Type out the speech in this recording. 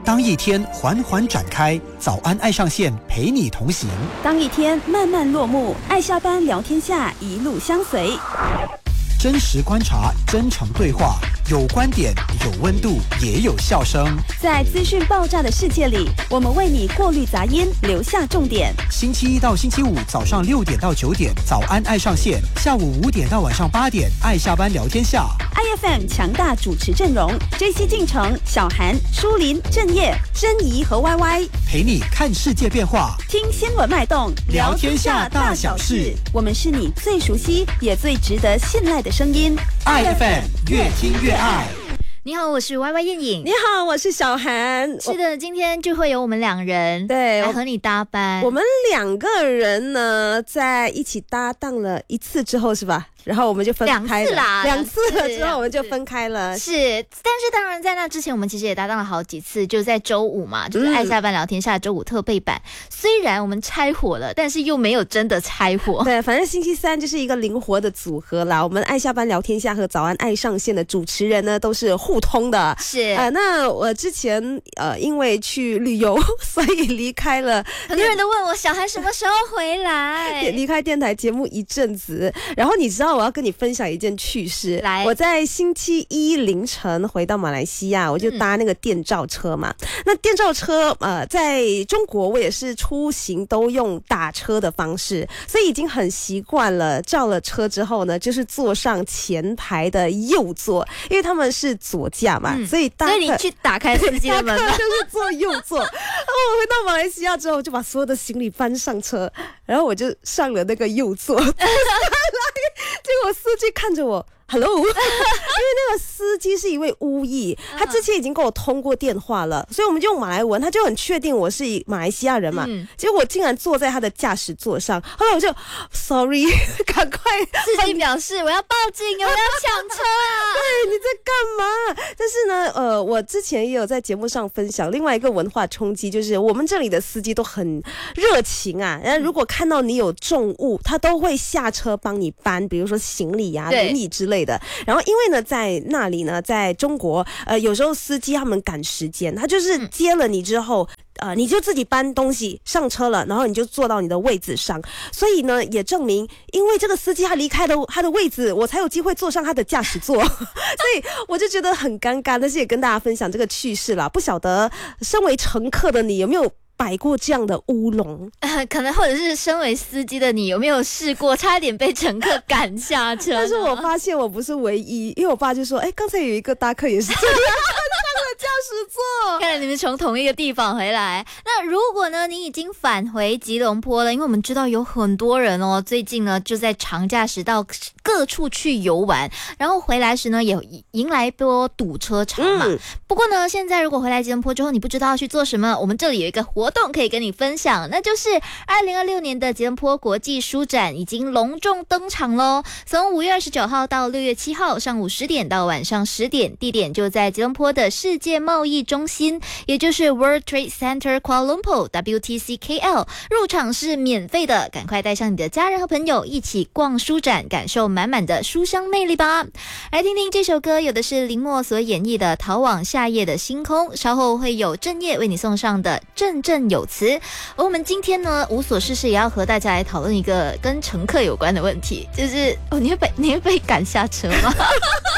当一天缓缓展开，早安爱上线陪你同行； 当一天慢慢落幕，爱下班聊天下一路相随。 真实观察，真诚对话，有观点，有温度，也有笑声。 在资讯爆炸的世界里，我们为你过滤杂音，留下重点。 星期一到星期五早上6点到9点，早安爱上线；下午5点到晚上8点，爱下班聊天下。 IFM 强大主持阵容：JC进城、小韩、舒林、郑业、珍怡和 YY， 陪你看世界变化， 听新闻脉动， 聊天下大小事。 我们是你最熟悉也最值得信赖的声音。 IFM 越听越爱。 你好，我是 YY 燕颖。 你好，我是小韩。 是的，今天就会有我们2人来和你搭班。 我们2个人呢，在一起搭档了1次之后，是吧？然后我们就分开了2次了之后我们就分开了。 是，但是当然在那之前我们其实也搭档了好几次，就在周五嘛，就是爱下班聊天下周五特备版。虽然我们拆伙了，但是又没有真的拆伙。 对，反正星期三就是一个灵活的组合啦。我们爱下班聊天下和早安爱上线的主持人呢都是互通的。 是那我之前因为去旅游所以离开了， 很多人都问我小韩什么时候回来， 离开电台节目一阵子。然后你知道我要跟你分享一件趣事。 来， 我在星期一凌晨回到马来西亚，我就搭那个电召车嘛。那电召车在中国我也是出行都用打车的方式，所以已经很习惯了。叫了车之后呢，就是坐上前排的右座，因为他们是左驾嘛，所以你去打开司机的门嘛， 就是坐右座。然后我回到马来西亚之后，就把所有的行李搬上车，然后我就上了那个右座。结果司机看着我，Hello， 因为那个司机是一位巫裔，他之前已经跟我通过电话了，所以我们就用马来文，他就很确定我是马来西亚人嘛。结果我竟然坐在他的驾驶座上，后来我就 sorry， 赶快。 司机表示我要报警，我要抢车啊！ 对，你在干嘛？但是呢，我之前也有在节目上分享另外一个文化冲击，就是我们这里的司机都很热情啊。然后如果看到你有重物，他都会下车帮你搬，比如说行李啊、轮椅之类的。然后因为呢，在那里呢，在中国，有时候司机他们赶时间，他就是接了你之后。你就自己搬东西上车了，然后你就坐到你的位置上。所以呢，也证明，因为这个司机他离开了他的位置，我才有机会坐上他的驾驶座。所以我就觉得很尴尬，但是也跟大家分享这个趣事啦。不晓得身为乘客的你有没有摆过这样的乌龙？ 可能或者是身为司机的你有没有试过差点被乘客赶下车？ 但是我发现我不是唯一，因为我爸就说，刚才有一个搭客也是这样。驾驶座， 看来你们从同一个地方回来。那如果呢，你已经返回吉隆坡了，因为我们知道有很多人哦，最近呢就在长假时到各处去游玩，然后回来时呢也迎来多堵车潮嘛。不过呢，现在如果回来吉隆坡之后，你不知道要去做什么，我们这里有一个活动可以跟你分享，那就是2026年的吉隆坡国际书展已经隆重登场咯。从5月29号到6月7号上午10点到晚上10点，地点就在吉隆坡的世界贸易中心，也就是 World Trade Center Kuala Lumpur WTC KL， 入场是免费的，赶快带上你的家人和朋友一起逛书展，感受满满的书香魅力吧。来听听这首歌，有的是林默所演绎的《逃往夏夜的星空》，稍后会有郑业为你送上的振振有词。而我们今天呢，无所事事也要和大家来讨论一个跟乘客有关的问题，就是你会被赶下车吗？